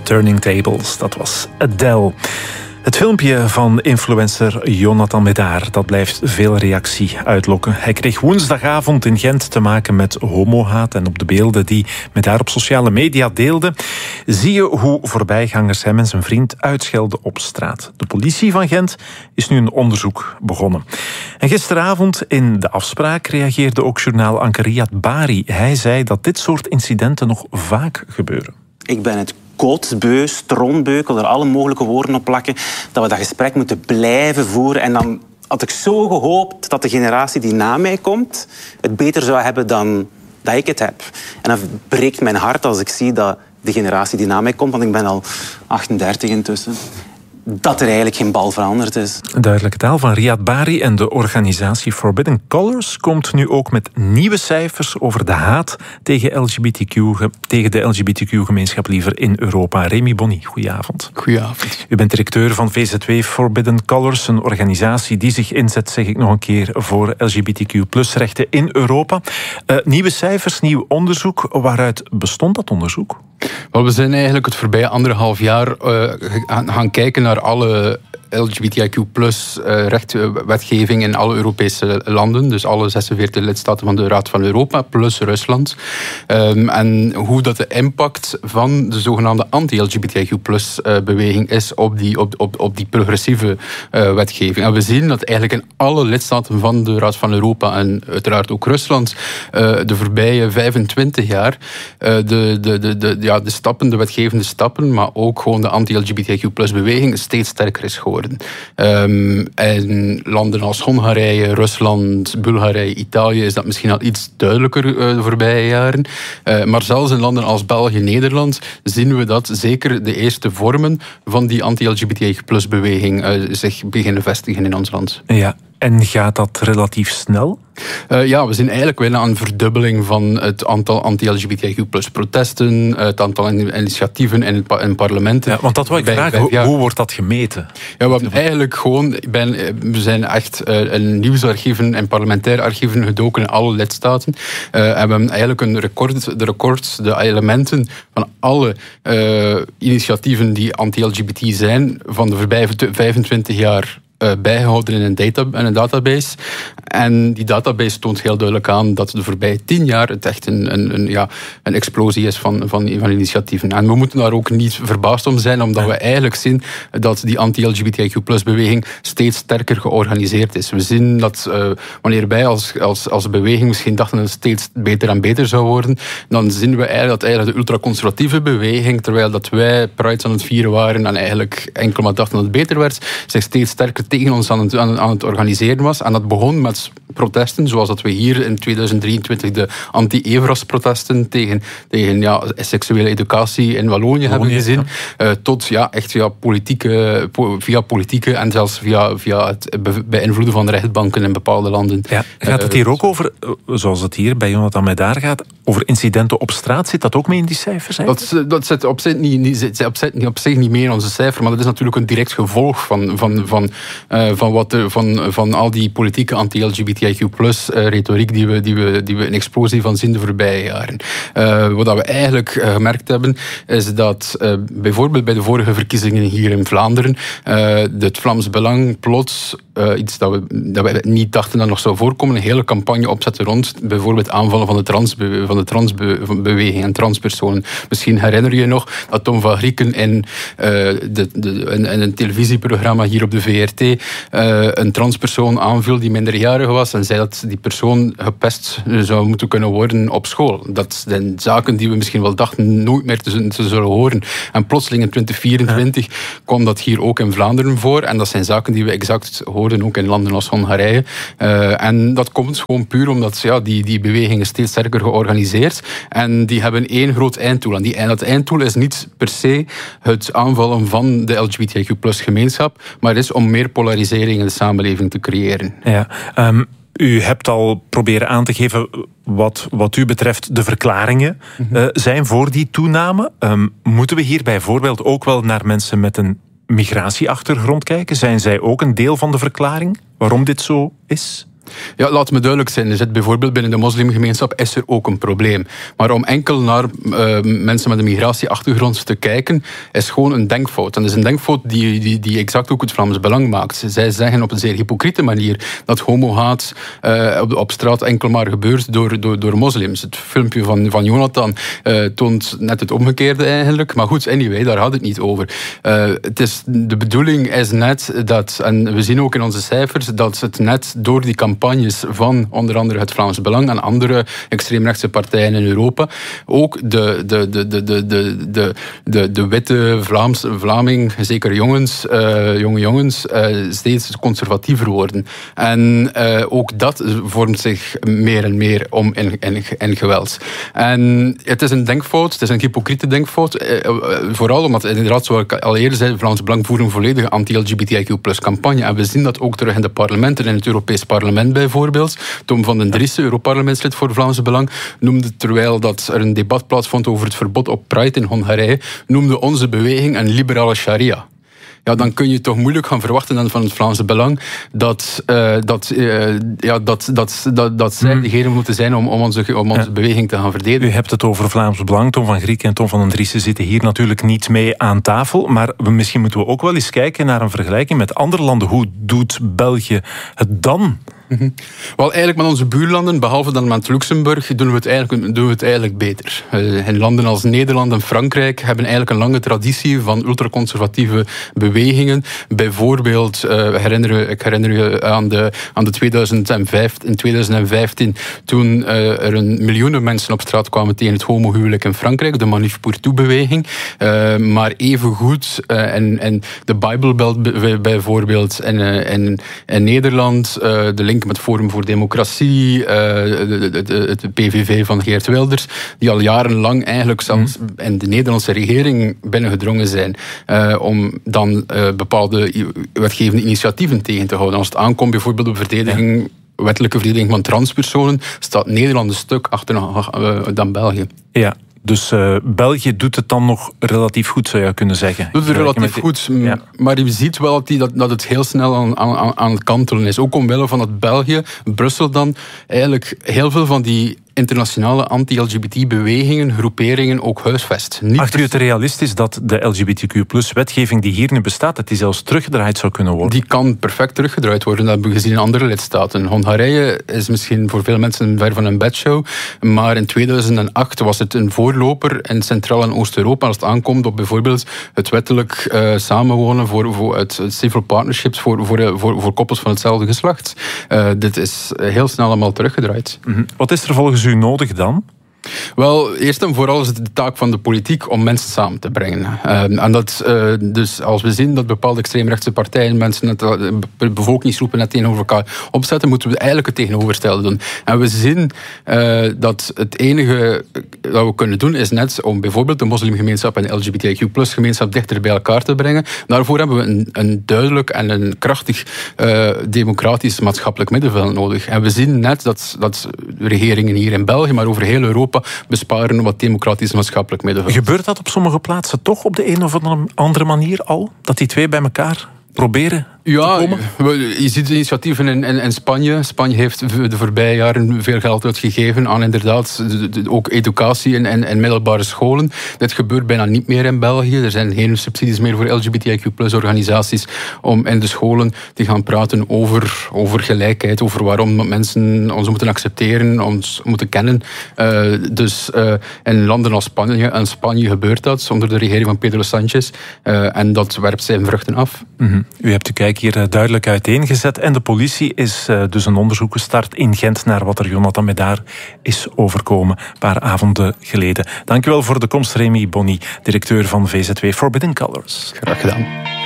Turning Tables, dat was Adele. Het filmpje van influencer Jonathan Médard, dat blijft veel reactie uitlokken. Hij kreeg woensdagavond in Gent te maken met homohaat en op de beelden die Médard op sociale media deelde, zie je hoe voorbijgangers hem en zijn vriend uitschelden op straat. De politie van Gent is nu een onderzoek begonnen. En gisteravond in De Afspraak reageerde ook journaalanker Riyad Bari. Hij zei dat dit soort incidenten nog vaak gebeuren. Ik ben het kotsbeu, strontbeu, ik wil er alle mogelijke woorden op plakken, dat we dat gesprek moeten blijven voeren. En dan had ik zo gehoopt dat de generatie die na mij komt het beter zou hebben dan dat ik het heb. En dan breekt mijn hart als ik zie dat de generatie die na mij komt, want ik ben al 38 intussen, dat er eigenlijk geen bal veranderd is. Duidelijke taal van Riyad Bari en de organisatie Forbidden Colors komt nu ook met nieuwe cijfers over de haat tegen de LGBTQ-gemeenschap liever in Europa. Remy Bonny, goedenavond. Goedenavond. U bent directeur van VZW Forbidden Colors, een organisatie die zich inzet, zeg ik nog een keer, voor LGBTQ+-rechten in Europa. Nieuwe cijfers, nieuw onderzoek. Waaruit bestond dat onderzoek? Wel, we zijn eigenlijk het voorbije 1,5 jaar gaan kijken naar alle LGBTIQ+-wetgeving in alle Europese landen. Dus alle 46 lidstaten van de Raad van Europa, plus Rusland. En hoe dat de impact van de zogenaamde anti-LGBTIQ+-beweging is op die progressieve wetgeving. En we zien dat eigenlijk in alle lidstaten van de Raad van Europa en uiteraard ook Rusland de voorbije 25 jaar de wetgevende stappen, maar ook gewoon de anti-LGBTIQ+-beweging steeds sterker is geworden. In landen als Hongarije, Rusland, Bulgarije, Italië is dat misschien al iets duidelijker de voorbije jaren. Maar zelfs in landen als België, Nederland zien we dat zeker de eerste vormen van die anti-LGBTIQ+-beweging zich beginnen vestigen in ons land. Ja, en gaat dat relatief snel? We zien eigenlijk wel een verdubbeling van het aantal anti-LGBTIQ+-protesten, het aantal initiatieven in parlementen. Ja, want dat wil ik vragen, hoe wordt dat gemeten? Ja, we hebben eigenlijk gewoon, we zijn echt in nieuwsarchieven en parlementaire archieven gedoken in alle lidstaten. En we hebben eigenlijk de elementen van alle initiatieven die anti-LGBT zijn van de voorbije 25 jaar bijgehouden in een database. En die database toont heel duidelijk aan dat de voorbije 10 jaar het echt een explosie is van initiatieven. En we moeten daar ook niet verbaasd om zijn, omdat we eigenlijk zien dat die anti-LGBTIQ+-beweging steeds sterker georganiseerd is. We zien dat wanneer wij als beweging misschien dachten dat het steeds beter en beter zou worden, dan zien we eigenlijk dat de ultraconservatieve beweging, terwijl dat wij Pride aan het vieren waren en eigenlijk enkel maar dachten dat het beter werd, zich steeds sterker tegen ons aan het organiseren was. En dat begon met protesten, zoals dat we hier in 2023 de anti-Evras-protesten tegen seksuele educatie in Wallonië hebben gezien. Ja. Tot via politieke en zelfs via het beïnvloeden van de rechtbanken in bepaalde landen. Ja. Gaat het hier ook over, zoals het hier bij Jonathan Médard gaat, over incidenten op straat? Zit dat ook mee in die cijfers? Dat zit op zich niet mee in onze cijfer, maar dat is natuurlijk een direct gevolg van al die politieke anti-LGBTIQ+-retoriek die we in explosie van zien de voorbije jaren. Wat we eigenlijk gemerkt hebben, is dat bijvoorbeeld bij de vorige verkiezingen hier in Vlaanderen het Vlaams Belang plots iets dat we niet dachten dat nog zou voorkomen, een hele campagne opzetten rond bijvoorbeeld aanvallen van de transbeweging en transpersonen. Misschien herinner je je nog dat Tom van Grieken in een televisieprogramma hier op de VRT een transpersoon aanviel die minderjarig was en zei dat die persoon gepest zou moeten kunnen worden op school. Dat zijn zaken die we misschien wel dachten nooit meer te zullen horen. En plotseling in 2024 kwam dat hier ook in Vlaanderen voor. En dat zijn zaken die we exact hoorden ook in landen als Hongarije. En dat komt gewoon puur omdat die bewegingen steeds sterker georganiseerd. En die hebben één groot einddoel. En dat einddoel is niet per se het aanvallen van de LGBTIQ+-gemeenschap, maar is om meer polarisering in de samenleving te creëren. Ja, u hebt al proberen aan te geven wat u betreft de verklaringen zijn voor die toename. Moeten we hier bijvoorbeeld ook wel naar mensen met een migratieachtergrond kijken? Zijn zij ook een deel van de verklaring waarom dit zo is? Ja, laat me duidelijk zijn. Er zit bijvoorbeeld binnen de moslimgemeenschap is er ook een probleem. Maar om enkel naar mensen met een migratieachtergrond te kijken, is gewoon een denkfout. En dat is een denkfout die exact ook het Vlaams Belang maakt. Zij zeggen op een zeer hypocriete manier dat homohaat op straat enkel maar gebeurt door moslims. Het filmpje van Jonathan toont net het omgekeerde eigenlijk. Maar goed, anyway, daar gaat het niet over. De bedoeling is net dat, en we zien ook in onze cijfers, dat het net door die campagnes van onder andere het Vlaams Belang en andere extreemrechtse partijen in Europa ook de witte Vlaming, zeker jonge jongens, steeds conservatiever worden. En ook dat vormt zich meer en meer om in geweld. En het is een denkfout, het is een hypocriete denkfout, vooral omdat inderdaad, zoals ik al eerder zei, het Vlaams Belang voert een volledige anti-LGBTIQ+ campagne. En we zien dat ook terug in de parlementen, in het Europees Parlement bijvoorbeeld. Tom van den Driessen, Europarlementslid voor Vlaams Belang, noemde, terwijl dat er een debat plaatsvond over het verbod op Pride in Hongarije, noemde onze beweging een liberale sharia. Ja, dan kun je toch moeilijk gaan verwachten van het Vlaamse Belang dat zij degene moeten zijn om onze beweging te gaan verdedigen. U hebt het over Vlaams Belang. Tom van Grieken en Tom van den Driessen zitten hier natuurlijk niet mee aan tafel. Maar misschien moeten we ook wel eens kijken naar een vergelijking met andere landen. Hoe doet België het dan? Wel, eigenlijk met onze buurlanden, behalve dan met Luxemburg, doen we het eigenlijk beter. In landen als Nederland en Frankrijk hebben eigenlijk een lange traditie van ultraconservatieve bewegingen. Bijvoorbeeld, ik herinner je aan de 2005. In 2015, toen er miljoenen mensen op straat kwamen tegen het homohuwelijk in Frankrijk, de Manif pour Tout-beweging. Maar evengoed, en de Bijbelbelt bijvoorbeeld in Nederland, de link met Forum voor Democratie, het PVV van Geert Wilders, die al jarenlang eigenlijk zelfs in de Nederlandse regering binnengedrongen zijn om dan bepaalde wetgevende initiatieven tegen te houden. Als het aankomt bijvoorbeeld op wettelijke verdediging van transpersonen, staat Nederland een stuk achter dan België. Ja. Dus België doet het dan nog relatief goed, zou je kunnen zeggen. Doet het relatief goed, maar je ziet wel dat het heel snel aan het kantelen is. Ook omwille van dat België, Brussel dan, eigenlijk heel veel van die internationale anti-LGBT-bewegingen, groeperingen ook huisvest. Acht u het realistisch dat de LGBTQ+-wetgeving die hier nu bestaat, dat die zelfs teruggedraaid zou kunnen worden? Die kan perfect teruggedraaid worden. Dat hebben we gezien in andere lidstaten. Hongarije is misschien voor veel mensen ver van een bedshow, maar in 2008 was het een voorloper in Centraal- en Oost-Europa als het aankomt op bijvoorbeeld het wettelijk samenwonen voor het civil partnerships voor koppels van hetzelfde geslacht. Dit is heel snel allemaal teruggedraaid. Wat is er volgens u nodig dan? Wel, eerst en vooral is het de taak van de politiek om mensen samen te brengen. En dat, dus als we zien dat bepaalde extreemrechtse partijen mensen, bevolkingsgroepen net tegenover elkaar opzetten, moeten we eigenlijk het tegenovergestelde doen. En we zien dat het enige dat we kunnen doen is net om bijvoorbeeld de moslimgemeenschap en de LGBTIQ+-gemeenschap dichter bij elkaar te brengen. Daarvoor hebben we een duidelijk en een krachtig democratisch maatschappelijk middenveld nodig. En we zien net dat regeringen hier in België, maar over heel Europa, besparen wat democratisch maatschappelijk middenveld. Gebeurt dat op sommige plaatsen toch op de een of andere manier al? Dat die twee bij elkaar proberen te komen? Je ziet initiatieven in Spanje. Spanje heeft de voorbije jaren veel geld uitgegeven aan inderdaad ook educatie in middelbare scholen. Dit gebeurt bijna niet meer in België. Er zijn geen subsidies meer voor LGBTIQ+-organisaties om in de scholen te gaan praten over gelijkheid, over waarom mensen ons moeten accepteren, ons moeten kennen. Dus in landen als Spanje gebeurt dat onder de regering van Pedro Sánchez. En dat werpt zijn vruchten af. U hebt de kijk hier duidelijk uiteengezet. En de politie is dus een onderzoek gestart in Gent naar wat er Jonathan Médard is overkomen een paar avonden geleden. Dank u wel voor de komst, Remy Bonny, directeur van VZW Forbidden Colors. Graag gedaan.